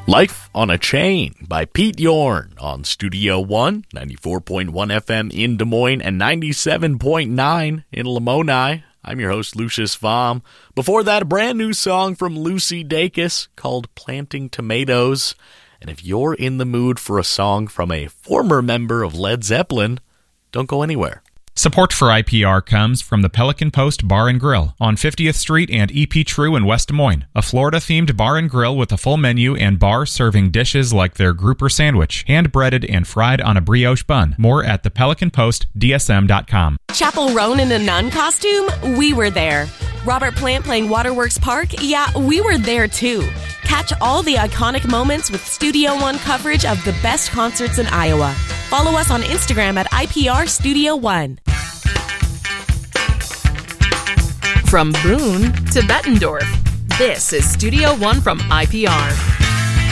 Life on a Chain by Pete Yorn on Studio One, 94.1 FM in Des Moines and 97.9 in Lamoni. I'm your host, Lucius Vom. Before that, a brand new song from Lucy Dacus called Planting Tomatoes. And if you're in the mood for a song from a former member of Led Zeppelin, don't go anywhere. Support for IPR comes from the Pelican Post Bar and Grill on 50th Street and EP True in West Des Moines, a Florida-themed bar and grill with a full menu and bar serving dishes like their grouper sandwich, hand-breaded and fried on a brioche bun. More at thepelicanpostdsm.com. Chapel Roan in a nun costume? We were there. Robert Plant playing Waterworks Park? Yeah, we were there too. Catch all the iconic moments with Studio One coverage of the best concerts in Iowa. Follow us on Instagram at IPR Studio One. From Boone to Bettendorf, this is Studio One from IPR.